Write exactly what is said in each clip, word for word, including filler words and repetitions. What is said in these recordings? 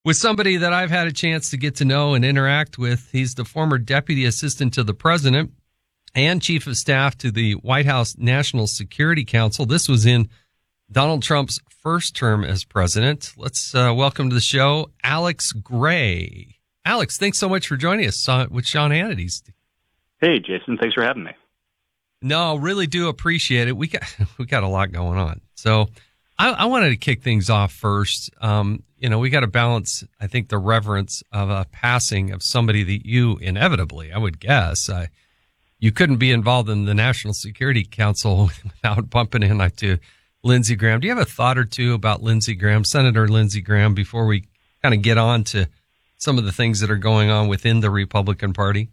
with somebody that I've had a chance to get to know and interact with. He's the former deputy assistant to the president and chief of staff to the White House National Security Council. This was in Donald Trump's first term as president. Let's uh, welcome to the show, Alex Gray. Alex, thanks so much for joining us uh, with Sean Hannity. Hey, Jason, thanks for having me. No, really do appreciate it. We got we got a lot going on. So I, I wanted to kick things off first. Um, you know, we got to balance, I think, the reverence of a passing of somebody that you inevitably, I would guess, uh, you couldn't be involved in the National Security Council without bumping into Lindsey Graham. Do you have a thought or two about Lindsey Graham, Senator Lindsey Graham, before we kind of get on to some of the things that are going on within the Republican Party?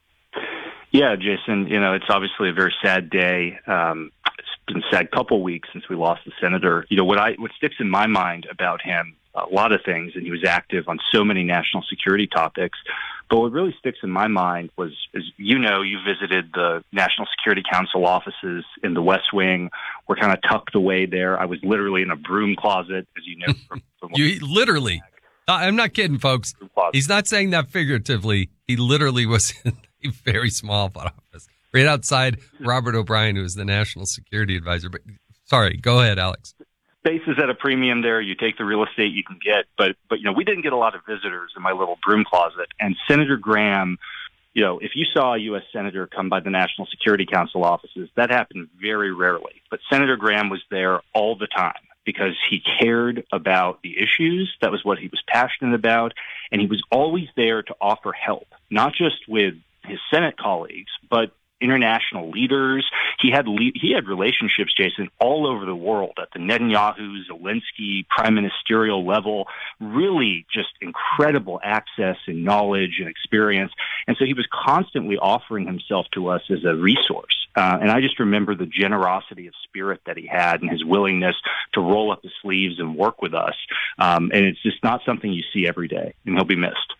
Yeah, Jason, you know, it's obviously a very sad day. Um, it's been a sad couple weeks since we lost the senator. You know, what I what sticks in my mind about him, a lot of things, and he was active on so many national security topics. But what really sticks in my mind was, as you know, you visited the National Security Council offices in the West Wing. We're kind of tucked away there. I was literally in a broom closet, as you know. From, from you literally, I'm not kidding, folks. He's not saying that figuratively. He literally was in a very small office right outside Robert O'Brien, who is the national security advisor. But sorry, go ahead, Alex. Space is at a premium there. You take the real estate you can get, but but you know we didn't get a lot of visitors in my little broom closet. And Senator Graham, you know, if you saw a U S senator come by the National Security Council offices, that happened very rarely. But Senator Graham was there all the time because he cared about the issues. That was what he was passionate about, and he was always there to offer help, not just with his Senate colleagues, but international leaders. He had le- he had relationships, Jason, all over the world at the Netanyahu, Zelensky, prime ministerial level, really just incredible access and knowledge and experience. And so he was constantly offering himself to us as a resource. Uh, and I just remember the generosity of spirit that he had and his willingness to roll up his sleeves and work with us. Um, and it's just not something you see every day, and he'll be missed.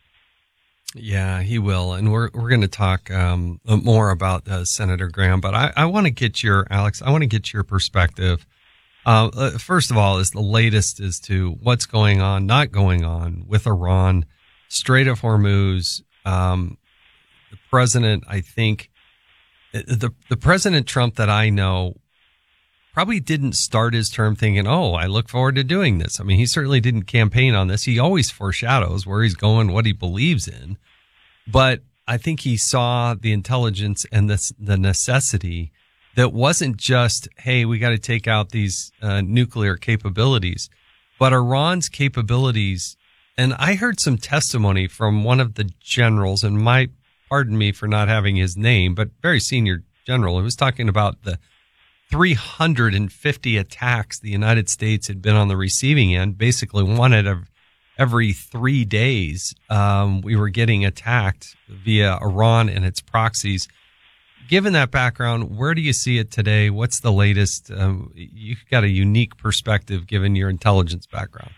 Yeah, he will. And we're we're going to talk um, more about uh, Senator Graham. But I, I want to get your, Alex, I want to get your perspective. Uh, first of all, is the latest as to what's going on, not going on with Iran, Strait of Hormuz. Um, the president, I think, the the President Trump that I know probably didn't start his term thinking, oh, I look forward to doing this. I mean, he certainly didn't campaign on this. He always foreshadows where he's going, what he believes in. But I think he saw the intelligence and the, the necessity that wasn't just, hey, we got to take out these uh, nuclear capabilities, but Iran's capabilities. And I heard some testimony from one of the generals, and my, pardon me for not having his name, but very senior general, who was talking about the three hundred fifty attacks the United States had been on the receiving end. Basically, one out of every three days, um, we were getting attacked via Iran and its proxies. Given that background, where do you see it today? What's the latest? Um, you've got a unique perspective given your intelligence background.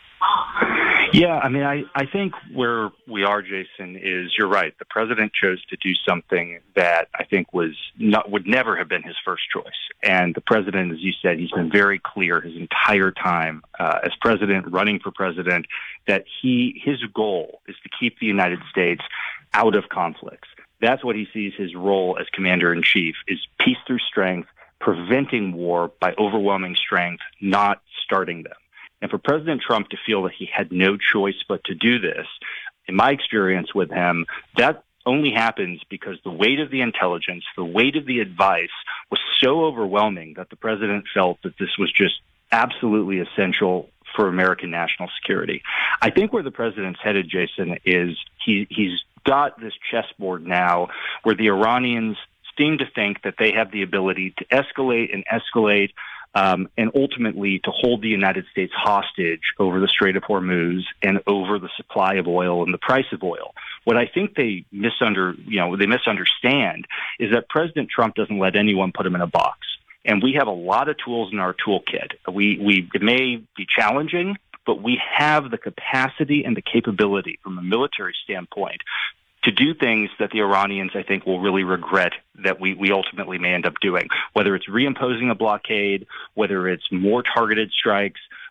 Yeah, I mean, I, I think where we are, Jason, is you're right. The president chose to do something that I think was not would never have been his first choice. And the president, as you said, he's been very clear his entire time uh, as president, running for president, that he his goal is to keep the United States out of conflicts. That's what he sees his role as commander-in-chief, is peace through strength, preventing war by overwhelming strength, not starting them. And for President Trump to feel that he had no choice but to do this, in my experience with him, that only happens because the weight of the intelligence, the weight of the advice was so overwhelming that the president felt that this was just absolutely essential for American national security. I think where the president's headed, Jason, is he, he's got this chessboard now where the Iranians seem to think that they have the ability to escalate and escalate Um, and ultimately to hold the United States hostage over the Strait of Hormuz and over the supply of oil and the price of oil. What I think they misunder, you know, they misunderstand is that President Trump doesn't let anyone put him in a box. And we have a lot of tools in our toolkit. We, we, it may be challenging, but we have the capacity and the capability from a military standpoint to do things that the Iranians, I think, will really regret that we, we ultimately may end up doing, whether it's reimposing a blockade, whether it's more targeted strikes,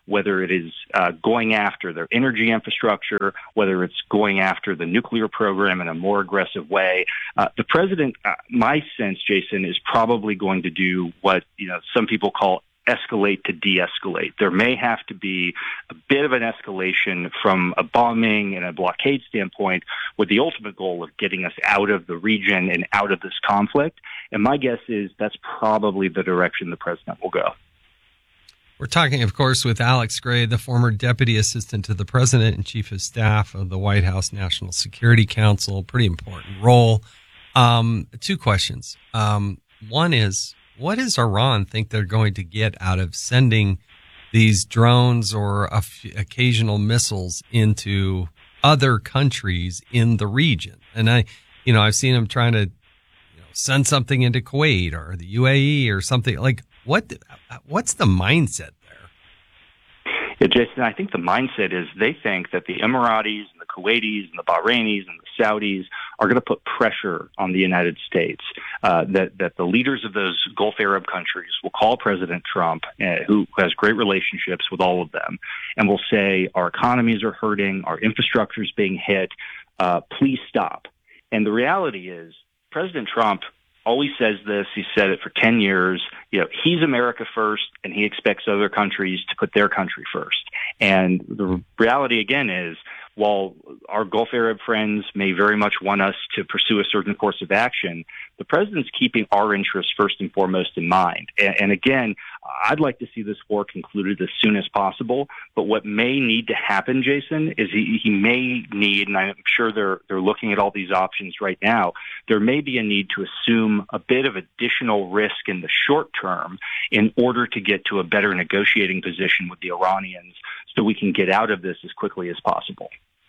whether it is uh, going after their energy infrastructure, whether it's going after the nuclear program in a more aggressive way. Uh, the president, uh, my sense, Jason, is probably going to do what you know some people call escalate to de-escalate. There may have to be a bit of an escalation from a bombing and a blockade standpoint with the ultimate goal of getting us out of the region and out of this conflict. And my guess is that's probably the direction the president will go. We're talking, of course, with Alex Gray, the former Deputy Assistant to the President and Chief of Staff of the White House National Security Council. Pretty important role. Um, two questions. Um, one is, what does Iran think they're going to get out of sending these drones or a f- occasional missiles into other countries in the region? And I, you know, I've seen them trying to you know, send something into Kuwait or the U A E or something. Like, what? What's the mindset there? Yeah, Jason, I think the mindset is they think that the Emiratis and the Kuwaitis and the Bahrainis and the Saudis are going to put pressure on the United States, uh, that, that the leaders of those Gulf Arab countries will call President Trump, uh, who has great relationships with all of them, and will say, our economies are hurting, our infrastructure is being hit, uh, please stop. And the reality is, President Trump always says this. He said it for ten years. You know, he's America first, and he expects other countries to put their country first. And the reality, again, is while our Gulf Arab friends may very much want us to pursue a certain course of action, the president's keeping our interests first and foremost in mind. And, and again, I'd like to see this war concluded as soon as possible. But what may need to happen, Jason, is he, he may need, and I'm sure they're they're looking at all these options right now, there may be a need to assume a bit of additional risk in the short term in order to get to a better negotiating position with the Iranians so we can get out of this as quickly as possible.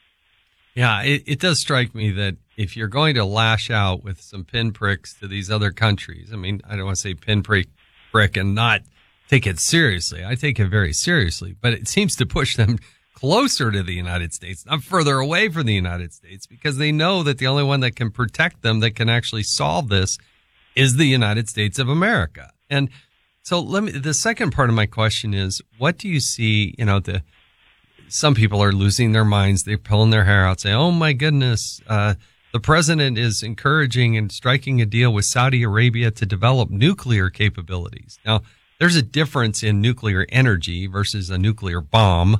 Yeah, it, it does strike me that if you're going to lash out with some pinpricks to these other countries, I mean, I don't want to say pinprick prick and not take it seriously. I take it very seriously, but it seems to push them closer to the United States, not further away from the United States, because they know that the only one that can protect them, that can actually solve this, is the United States of America. And so let me, the second part of my question is, what do you see, you know, the, some people are losing their minds. They're pulling their hair out saying, oh my goodness, uh, the president is encouraging and striking a deal with Saudi Arabia to develop nuclear capabilities. Now, there's a difference in nuclear energy versus a nuclear bomb.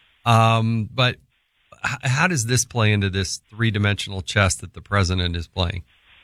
Um, but h- how does this play into this three-dimensional chess that the president is playing?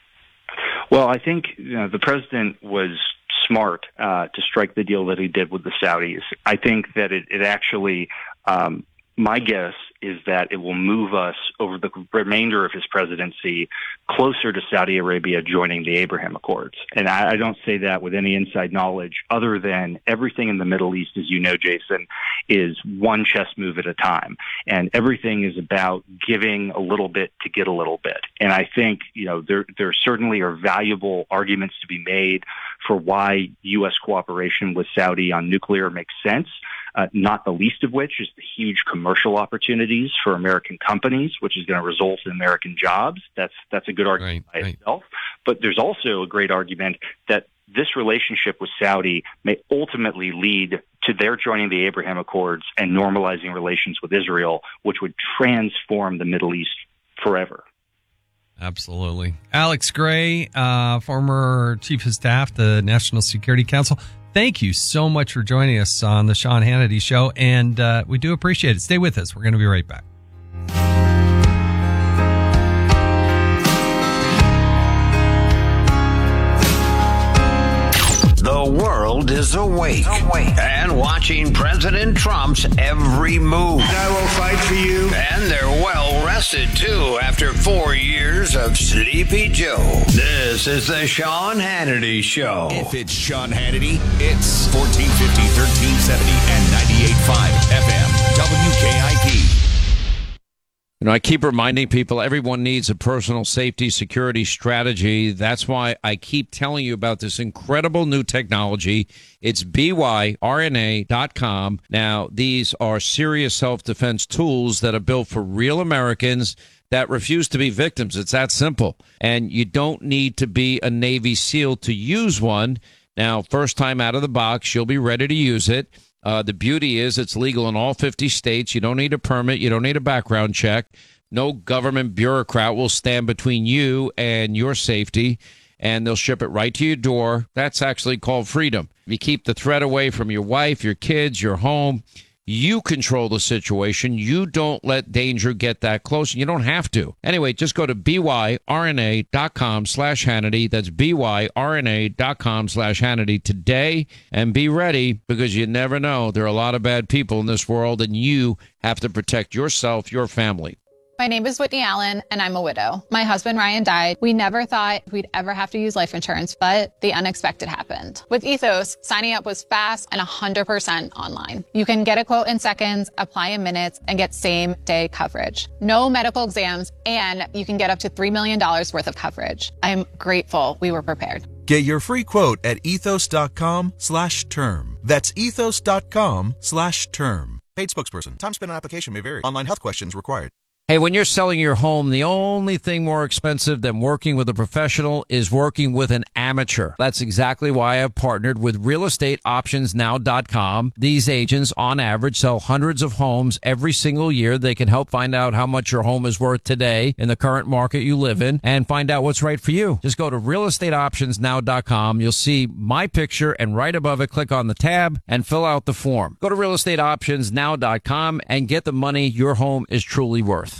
Well, I think you know, the president was smart uh, to strike the deal that he did with the Saudis. I think that it, it actually, um, my guess is that it will move us over the remainder of his presidency closer to Saudi Arabia joining the Abraham Accords. And I, I don't say that with any inside knowledge other than everything in the Middle East, as you know, Jason, is one chess move at a time. And everything is about giving a little bit to get a little bit. And I think, you know, there, there certainly are valuable arguments to be made for why U S cooperation with Saudi on nuclear makes sense. Uh, not the least of which is the huge commercial opportunities for American companies, which is going to result in American jobs. That's that's a good argument right, by right. itself. But there's also a great argument that this relationship with Saudi may ultimately lead to their joining the Abraham Accords and normalizing relations with Israel, which would transform the Middle East forever. Absolutely. Alex Gray, uh, former Chief of Staff, the National Security Council. Thank you so much for joining us on the Sean Hannity Show, and uh, we do appreciate it. Stay with us. We're going to be right back. The world is awake, awake and watching President Trump's every move. I will fight for you. And they're well rested, too, after four years of Sleepy Joe. This is the Sean Hannity Show. If it's Sean Hannity, it's fourteen fifty, thirteen seventy, and ninety-eight point five F M, W K I P. You know, I keep reminding people everyone needs a personal safety security strategy. That's why I keep telling you about this incredible new technology. It's B Y R N A dot com. Now, these are serious self-defense tools that are built for real Americans that refuse to be victims. It's that simple. And you don't need to be a Navy SEAL to use one. Now, first time out of the box, you'll be ready to use it. Uh, the beauty is it's legal in all fifty states. You don't need a permit. You don't need a background check. No government bureaucrat will stand between you and your safety, and they'll ship it right to your door. That's actually called freedom. You keep the threat away from your wife, your kids, your home. You control the situation. You don't let danger get that close. You don't have to. Anyway, just go to byrna.com slash Hannity. That's byrna.com slash Hannity today, and be ready, because you never know. There are a lot of bad people in this world, and you have to protect yourself, your family. My name is Whitney Allen, and I'm a widow. My husband, Ryan, died. We never thought we'd ever have to use life insurance, but the unexpected happened. With Ethos, signing up was fast and one hundred percent online. You can get a quote in seconds, apply in minutes, and get same-day coverage. No medical exams, and you can get up to three million dollars worth of coverage. I'm grateful we were prepared. Get your free quote at ethos.com slash term. That's ethos.com slash term. Paid spokesperson. Time spent on application may vary. Online health questions required. Hey, when you're selling your home, the only thing more expensive than working with a professional is working with an amateur. That's exactly why I've partnered with real estate options now dot com. These agents, on average, sell hundreds of homes every single year. They can help find out how much your home is worth today in the current market you live in and find out what's right for you. Just go to real estate options now dot com. You'll see my picture, and right above it, click on the tab and fill out the form. Go to real estate options now dot com and get the money your home is truly worth.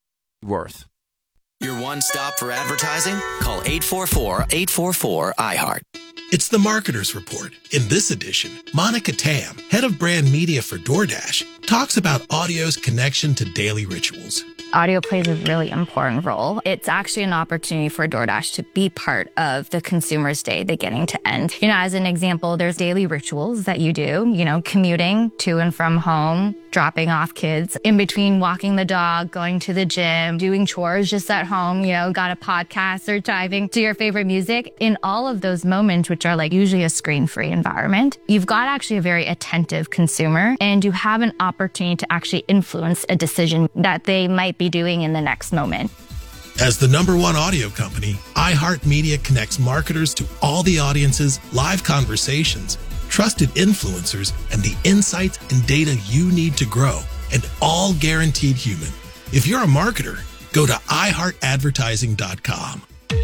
Worth. Your one stop for advertising? Call eight four four, eight four four, I heart. It's the Marketer's Report. In this edition, Monica Tam, head of brand media for DoorDash, talks about audio's connection to daily rituals. Audio plays a really important role. It's actually an opportunity for DoorDash to be part of the consumer's day beginning to end. You know, as an example, there's daily rituals that you do, you know, commuting to and from home, dropping off kids, in between walking the dog, going to the gym, doing chores just at home, you know, got a podcast or driving to your favorite music. In all of those moments, which are like usually a screen-free environment, you've got actually a very attentive consumer, and you have an opportunity to actually influence a decision that they might be doing in the next moment. As the number one audio company, iHeartMedia connects marketers to all the audiences, live conversations, trusted influencers, and the insights and data you need to grow, and all guaranteed human. If you're a marketer, go to i heart advertising dot com.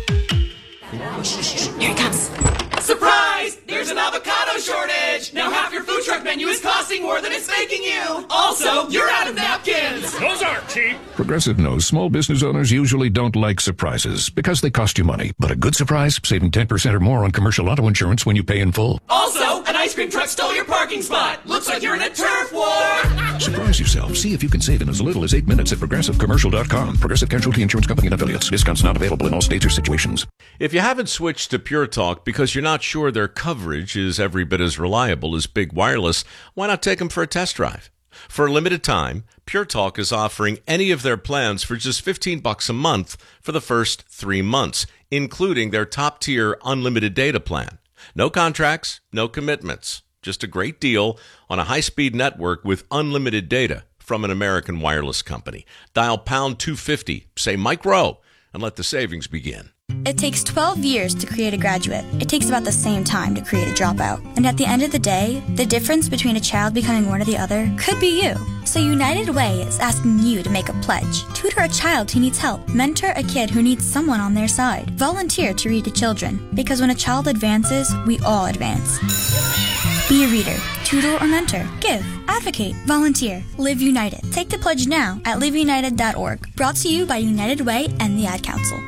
Here it comes. Surprise! There's an avocado shortage! Now half your food truck menu is costing more than it's making you! Also, you're out of napkins! Those aren't cheap! Progressive knows small business owners usually don't like surprises because they cost you money. But a good surprise, saving ten percent or more on commercial auto insurance when you pay in full. Also, an ice cream truck stole your parking spot! Looks like you're in a turf war! Surprise yourself. See if you can save in as little as eight minutes at progressive commercial dot com. Progressive Casualty Insurance Company and affiliates. Discounts not available in all states or situations. If you haven't switched to Pure Talk because you're not sure their coverage is every bit as reliable as Big Wireless, why not take them for a test drive? For a limited time, Pure Talk is offering any of their plans for just fifteen bucks a month for the first three months, including their top-tier unlimited data plan. No contracts, no commitments. Just a great deal on a high-speed network with unlimited data from an American wireless company. Dial pound two fifty, say Mike Rowe, and let the savings begin. It takes twelve years to create a graduate. It takes about the same time to create a dropout. And at the end of the day, the difference between a child becoming one or the other could be you. So United Way is asking you to make a pledge. Tutor a child who needs help. Mentor a kid who needs someone on their side. Volunteer to read to children. Because when a child advances, we all advance. Be a reader, tutor or mentor, give, advocate, volunteer, live united. Take the pledge now at live united dot org. Brought to you by United Way and the Ad Council.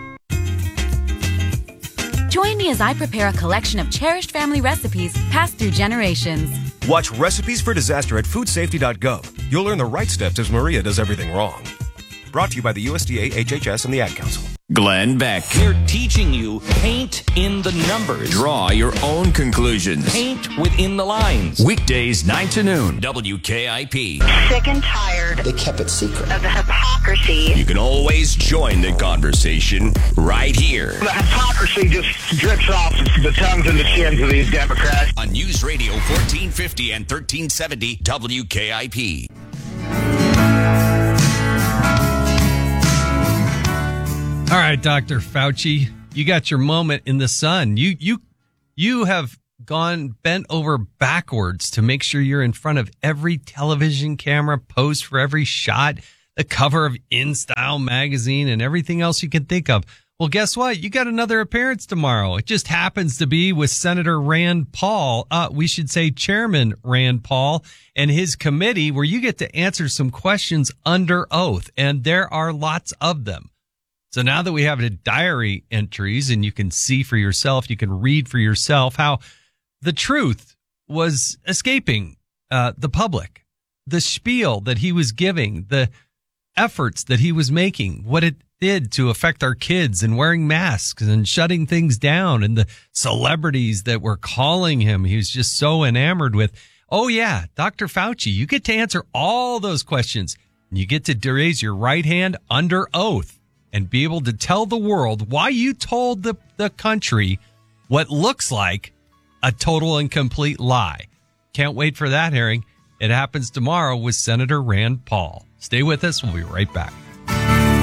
Join me as I prepare a collection of cherished family recipes passed through generations. Watch Recipes for Disaster at food safety dot gov. You'll learn the right steps as Maria does everything wrong. Brought to you by the U S D A, H H S, and the Ad Council. Glenn Beck. They're teaching you paint in the numbers. Draw your own conclusions. Paint within the lines. Weekdays, nine to noon. W K I P. Sick and tired. They kept it secret. Of the hypocrisy. You can always join the conversation right here. The hypocrisy just drips off the tongues and the chins of these Democrats. On News Radio fourteen fifty and thirteen seventy W K I P. All right, Doctor Fauci, you got your moment in the sun. You you you have gone bent over backwards to make sure you're in front of every television camera, posed for every shot, the cover of InStyle magazine, and everything else you can think of. Well, guess what? You got another appearance tomorrow. It just happens to be with Senator Rand Paul. Uh, we should say Chairman Rand Paul and his committee, where you get to answer some questions under oath. And there are lots of them. So now that we have the diary entries and you can see for yourself, you can read for yourself how the truth was escaping uh, the public, the spiel that he was giving, the efforts that he was making, what it did to affect our kids and wearing masks and shutting things down, and the celebrities that were calling him he was just so enamored with. Oh, yeah, Doctor Fauci, you get to answer all those questions. And you get to raise your right hand under oath and be able to tell the world why you told the, the country what looks like a total and complete lie. Can't wait for that hearing. It happens tomorrow with Senator Rand Paul. Stay with us. We'll be right back.